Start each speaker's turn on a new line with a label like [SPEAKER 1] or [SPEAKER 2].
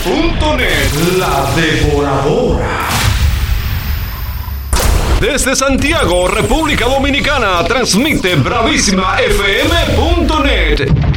[SPEAKER 1] FM.net, la devoradora. Desde Santiago, República Dominicana, transmite Bravísima FM.net.